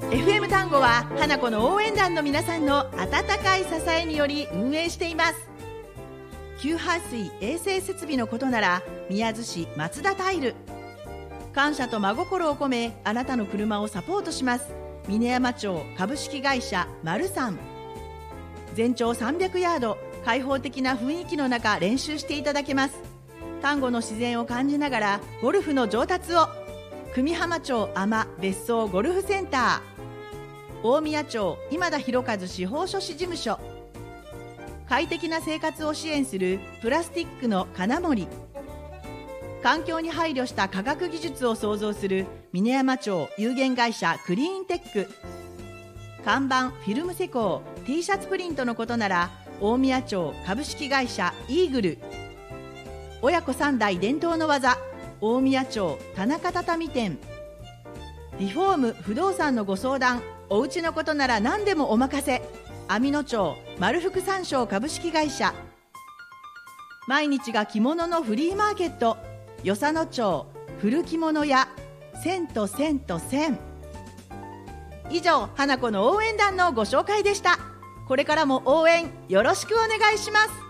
FM 単語は花子の応援団の皆さんの温かい支えにより運営しています。給排水衛生設備のことなら宮津市松田タイル。感謝と真心を込めあなたの車をサポートします。峰山町株式会社マルサン。全長300ヤード、開放的な雰囲気の中練習していただけます。丹後の自然を感じながらゴルフの上達を。久美浜町海士別荘ゴルフセンター。大宮町今田博和司法書士事務所。快適な生活を支援するプラスティックの金森。環境に配慮した科学技術を創造する峰山町有限会社クリーンテック。看板フィルム施工 T シャツプリントのことなら大宮町株式会社イーグル。親子3代伝統の技大宮町田中畳店。リフォーム不動産のご相談、お家のことなら何でもお任せ。網野町丸福山椒株式会社。毎日が着物のフリーマーケット与謝野町古着物屋千と千と千。以上、花子の応援団のご紹介でした。これからも応援よろしくお願いします。